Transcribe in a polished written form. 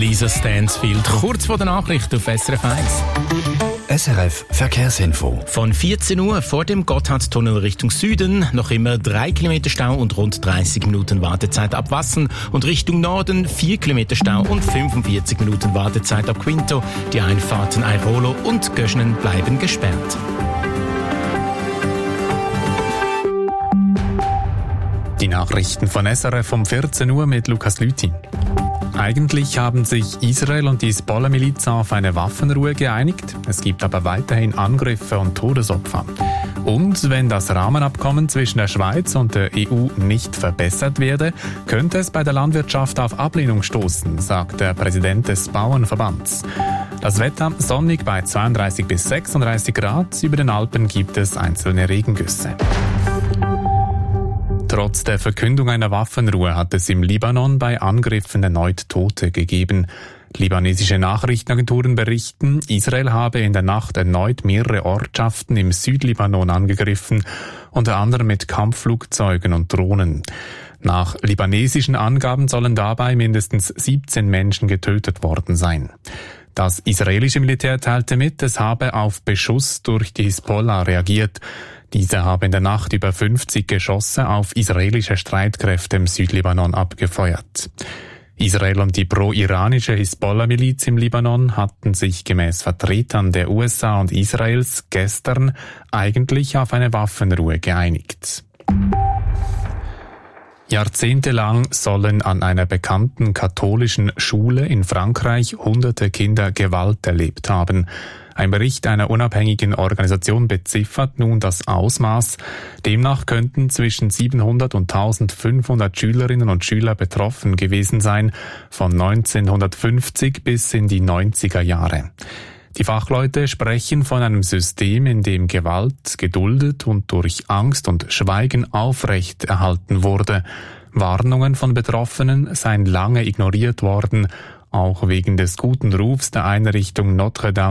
Lisa Stansfield, kurz vor der Nachricht auf SRF 1. SRF Verkehrsinfo. Von 14 Uhr vor dem Gotthardtunnel Richtung Süden noch immer 3 Kilometer Stau und rund 30 Minuten Wartezeit ab Wassen. Und Richtung Norden 4 Kilometer Stau und 45 Minuten Wartezeit ab Quinto. Die Einfahrten Airolo und Göschnen bleiben gesperrt. Die Nachrichten von SRF um 14 Uhr mit Lukas Lüthi. Eigentlich haben sich Israel und die Hisbollah-Miliz auf eine Waffenruhe geeinigt. Es gibt aber weiterhin Angriffe und Todesopfer. Und wenn das Rahmenabkommen zwischen der Schweiz und der EU nicht verbessert werde, könnte es bei der Landwirtschaft auf Ablehnung stoßen, sagt der Präsident des Bauernverbands. Das Wetter sonnig bei 32 bis 36 Grad. Über den Alpen gibt es einzelne Regengüsse. Trotz der Verkündung einer Waffenruhe hat es im Libanon bei Angriffen erneut Tote gegeben. Libanesische Nachrichtenagenturen berichten, Israel habe in der Nacht erneut mehrere Ortschaften im Südlibanon angegriffen, unter anderem mit Kampfflugzeugen und Drohnen. Nach libanesischen Angaben sollen dabei mindestens 17 Menschen getötet worden sein. Das israelische Militär teilte mit, es habe auf Beschuss durch die Hisbollah reagiert. Diese habe in der Nacht über 50 Geschosse auf israelische Streitkräfte im Südlibanon abgefeuert. Israel und die pro-iranische Hisbollah-Miliz im Libanon hatten sich gemäß Vertretern der USA und Israels gestern eigentlich auf eine Waffenruhe geeinigt. Jahrzehntelang sollen an einer bekannten katholischen Schule in Frankreich hunderte Kinder Gewalt erlebt haben. Ein Bericht einer unabhängigen Organisation beziffert nun das Ausmaß. Demnach könnten zwischen 700 und 1500 Schülerinnen und Schüler betroffen gewesen sein, von 1950 bis in die 90er Jahre. Die Fachleute sprechen von einem System, in dem Gewalt geduldet und durch Angst und Schweigen aufrecht erhalten wurde. Warnungen von Betroffenen seien lange ignoriert worden, auch wegen des guten Rufs der Einrichtung Notre Dame